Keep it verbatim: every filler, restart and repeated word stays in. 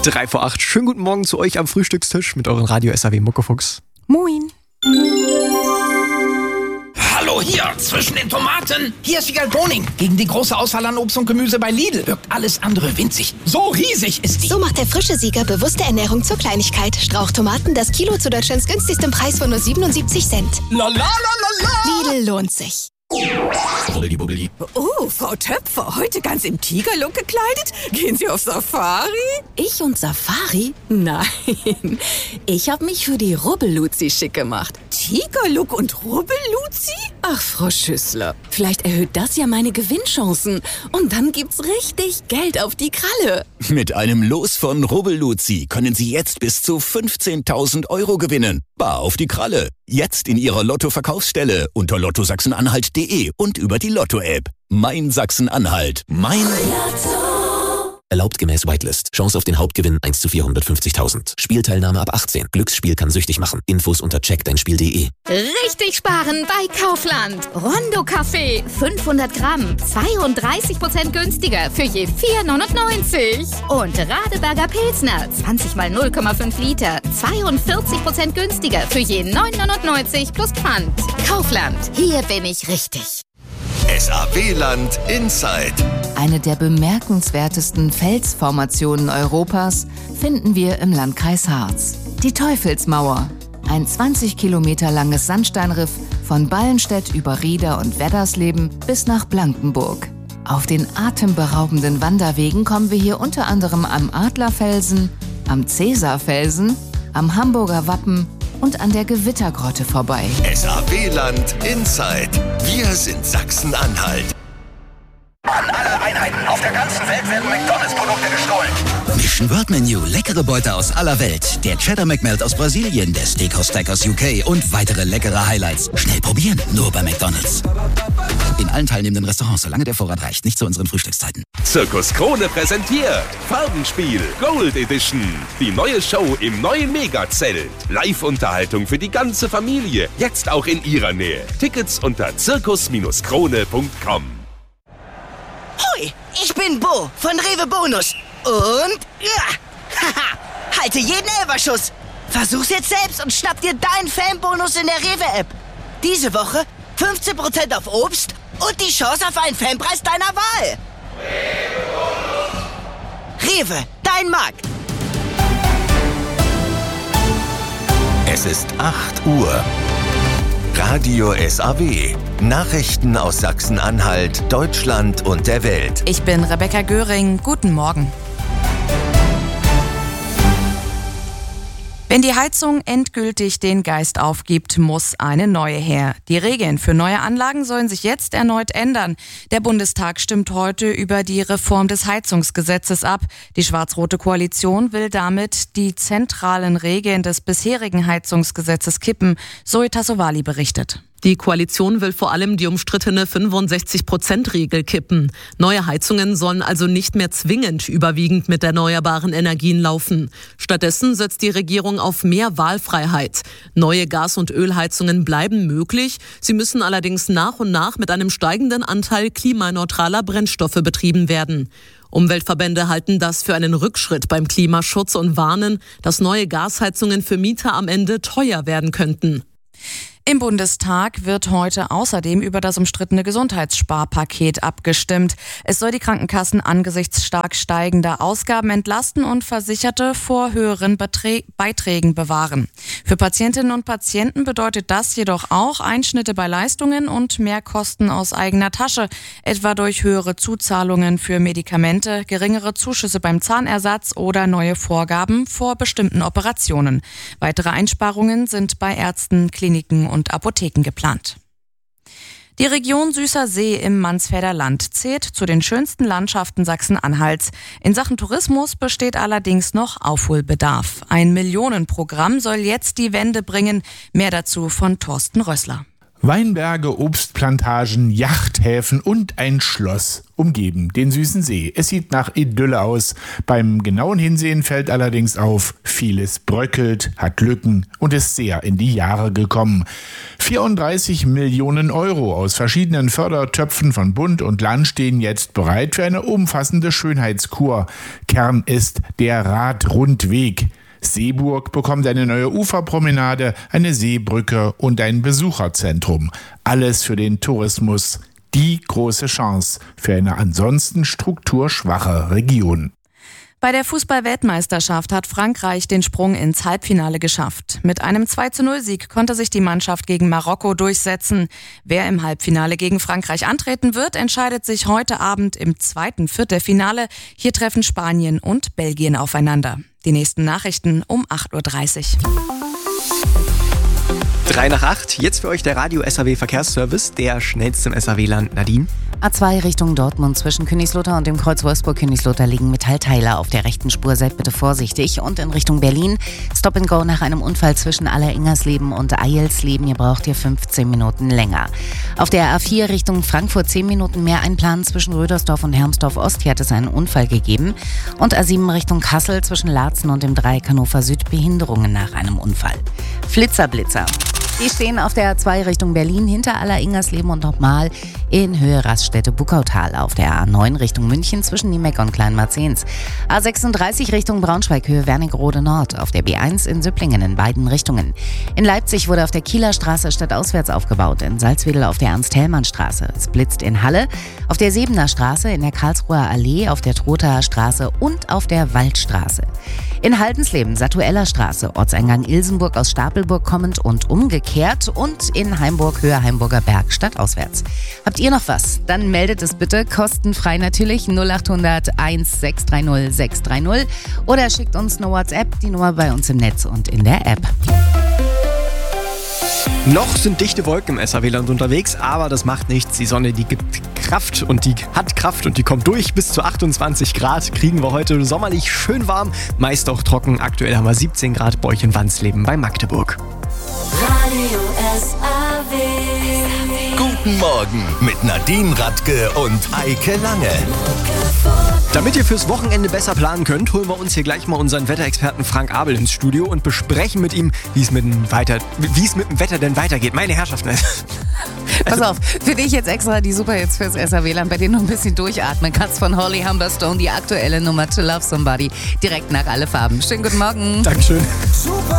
Drei vor acht. Schönen guten Morgen zu euch am Frühstückstisch mit euren Radio S A W Muckefuchs. Moin. Hallo hier, zwischen den Tomaten. Hier ist Wiegald Boning. Gegen die große Auswahl an Obst und Gemüse bei Lidl wirkt alles andere winzig. So riesig ist die. So macht der frische Sieger bewusste Ernährung zur Kleinigkeit. Strauchtomaten, das Kilo zu Deutschlands günstigstem Preis von nur siebenundsiebzig Cent. La la la la la. Lidl lohnt sich. Oh, Frau Töpfer, heute ganz im Tigerlook gekleidet? Gehen Sie auf Safari? Ich und Safari? Nein, ich habe mich für die Rubbelluzi schick gemacht. Tigerlook und Rubbelluzi? Ach, Frau Schüssler, vielleicht erhöht das ja meine Gewinnchancen. Und dann gibt's richtig Geld auf die Kralle. Mit einem Los von Rubbelluzi können Sie jetzt bis zu fünfzehntausend Euro gewinnen. Bar auf die Kralle. Jetzt in Ihrer Lotto-Verkaufsstelle unter lotto sachsen-anhalt punkt de und über die Lotto-App. Mein Sachsen-Anhalt. Mein Lotto. Erlaubt gemäß Whitelist. Chance auf den Hauptgewinn eins zu vierhundertfünfzigtausend. Spielteilnahme ab achtzehn. Glücksspiel kann süchtig machen. Infos unter check dein spiel punkt de. Richtig sparen bei Kaufland. Rondo-Kaffee fünfhundert Gramm. zweiunddreißig Prozent günstiger für je vier neunundneunzig. Und Radeberger Pilsner zwanzig mal null Komma fünf Liter. zweiundvierzig Prozent günstiger für je neun neunundneunzig plus Pfand. Kaufland. Hier bin ich richtig. S A W-Land Inside. Eine der bemerkenswertesten Felsformationen Europas finden wir im Landkreis Harz. Die Teufelsmauer. Ein zwanzig Kilometer langes Sandsteinriff von Ballenstedt über Rieder und Weddersleben bis nach Blankenburg. Auf den atemberaubenden Wanderwegen kommen wir hier unter anderem am Adlerfelsen, am Cäsarfelsen, am Hamburger Wappen und an der Gewittergrotte vorbei. S A W-Land Inside. Wir sind Sachsen-Anhalt. An alle Einheiten auf der ganzen Welt werden McDonalds-Produkte gestohlen. Mission World Menu. Leckere Beute aus aller Welt. Der Cheddar McMelt aus Brasilien, der Steakhouse Stack aus U K und weitere leckere Highlights. Schnell probieren, nur bei McDonalds. In allen teilnehmenden Restaurants, solange der Vorrat reicht. Nicht zu unseren Frühstückszeiten. Zirkus Krone präsentiert Farbenspiel Gold Edition. Die neue Show im neuen Megazelt. Live-Unterhaltung für die ganze Familie. Jetzt auch in ihrer Nähe. Tickets unter zirkus krone punkt com. Hoi, ich bin Bo von Rewe Bonus. Und ja, haha, halte jeden Elberschuss. Versuch's jetzt selbst und schnapp dir deinen Fanbonus in der Rewe-App. Diese Woche fünfzehn Prozent auf Obst und die Chance auf einen Fanpreis deiner Wahl. Rewe, dein Markt. Es ist acht Uhr. Radio S A W. Nachrichten aus Sachsen-Anhalt, Deutschland und der Welt. Ich bin Rebecca Göring. Guten Morgen. Wenn die Heizung endgültig den Geist aufgibt, muss eine neue her. Die Regeln für neue Anlagen sollen sich jetzt erneut ändern. Der Bundestag stimmt heute über die Reform des Heizungsgesetzes ab. Die schwarz-rote Koalition will damit die zentralen Regeln des bisherigen Heizungsgesetzes kippen. Zoe Tassovali berichtet. Die Koalition will vor allem die umstrittene fünfundsechzig Prozent Regel kippen. Neue Heizungen sollen also nicht mehr zwingend überwiegend mit erneuerbaren Energien laufen. Stattdessen setzt die Regierung auf mehr Wahlfreiheit. Neue Gas- und Ölheizungen bleiben möglich. Sie müssen allerdings nach und nach mit einem steigenden Anteil klimaneutraler Brennstoffe betrieben werden. Umweltverbände halten das für einen Rückschritt beim Klimaschutz und warnen, dass neue Gasheizungen für Mieter am Ende teuer werden könnten. Im Bundestag wird heute außerdem über das umstrittene Gesundheitssparpaket abgestimmt. Es soll die Krankenkassen angesichts stark steigender Ausgaben entlasten und Versicherte vor höheren Beträ- Beiträgen bewahren. Für Patientinnen und Patienten bedeutet das jedoch auch Einschnitte bei Leistungen und Mehrkosten aus eigener Tasche, etwa durch höhere Zuzahlungen für Medikamente, geringere Zuschüsse beim Zahnersatz oder neue Vorgaben vor bestimmten Operationen. Weitere Einsparungen sind bei Ärzten, Kliniken und Apotheken geplant. Die Region Süßer See im Mansfelder Land zählt zu den schönsten Landschaften Sachsen-Anhalts. In Sachen Tourismus besteht allerdings noch Aufholbedarf. Ein Millionenprogramm soll jetzt die Wende bringen. Mehr dazu von Thorsten Rössler. Weinberge, Obstplantagen, Yachthäfen und ein Schloss umgeben den süßen See. Es sieht nach Idylle aus. Beim genauen Hinsehen fällt allerdings auf, vieles bröckelt, hat Lücken und ist sehr in die Jahre gekommen. vierunddreißig Millionen Euro aus verschiedenen Fördertöpfen von Bund und Land stehen jetzt bereit für eine umfassende Schönheitskur. Kern ist der Radrundweg. Seeburg bekommt eine neue Uferpromenade, eine Seebrücke und ein Besucherzentrum. Alles für den Tourismus. Die große Chance für eine ansonsten strukturschwache Region. Bei der Fußball-Weltmeisterschaft hat Frankreich den Sprung ins Halbfinale geschafft. Mit einem zwei zu null Sieg konnte sich die Mannschaft gegen Marokko durchsetzen. Wer im Halbfinale gegen Frankreich antreten wird, entscheidet sich heute Abend im zweiten Viertelfinale. Hier treffen Spanien und Belgien aufeinander. Die nächsten Nachrichten um acht Uhr dreißig. Drei nach acht, jetzt für euch der Radio-S A W-Verkehrsservice, der schnellste im S A W-Land. Nadine? A zwei Richtung Dortmund zwischen Königslutter und dem Kreuz Wolfsburg-Königslutter liegen Metallteile auf der rechten Spur. Seid bitte vorsichtig. Und in Richtung Berlin Stop and Go nach einem Unfall zwischen Alleringers-Leben und Eilsleben. Ihr braucht hier fünfzehn Minuten länger. Auf der A vier Richtung Frankfurt zehn Minuten mehr einplanen zwischen Rödersdorf und Hermsdorf-Ost. Hier hat es einen Unfall gegeben. Und A sieben Richtung Kassel zwischen Laatzen und dem Dreieck Hannover Süd Behinderungen nach einem Unfall. Flitzer-Blitzer. Die stehen auf der A zwei Richtung Berlin hinter Alleringers-Leben und nochmal in Höhe Raststätte-Buckautal. Auf der A neun Richtung München zwischen Niemeck und Kleinmarzens. A sechsunddreißig Richtung Braunschweig Höhe Wernigerode Nord. Auf der B eins in Süpplingen in beiden Richtungen. In Leipzig wurde auf der Kieler Straße stadtauswärts aufgebaut. In Salzwedel auf der Ernst-Hellmann-Straße. Es blitzt in Halle. Auf der Sebener Straße, in der Karlsruher Allee, auf der Trothaer Straße und auf der Waldstraße. In Haldensleben Satueller Straße, Ortseingang Ilsenburg aus Stapelburg kommend und umgekehrt und in Heimburg Höhe Heimburger Berg stadtauswärts. Habt ihr noch was? Dann meldet es bitte kostenfrei natürlich null acht hundert eins sechs drei null sechs drei null oder schickt uns eine WhatsApp, die Nummer bei uns im Netz und in der App. Noch sind dichte Wolken im S A W-Land unterwegs, aber das macht nichts. Die Sonne, die gibt Kraft und die hat Kraft und die kommt durch. Bis zu achtundzwanzig Grad kriegen wir heute sommerlich schön warm, meist auch trocken. Aktuell haben wir siebzehn Grad bei euch in Wansleben bei Magdeburg. Radio S A W. Guten Morgen mit Nadine Radke und Eike Lange. Damit ihr fürs Wochenende besser planen könnt, holen wir uns hier gleich mal unseren Wetterexperten Frank Abel ins Studio und besprechen mit ihm, wie es mit dem, weiter, wie es mit dem Wetter denn weitergeht. Meine Herrschaften. Pass auf, für dich jetzt extra die Superhits fürs S A W-Land, bei denen du ein bisschen durchatmen kannst. Von Holly Humberstone, die aktuelle Nummer To Love Somebody, direkt nach Alle Farben. Schönen guten Morgen. Dankeschön.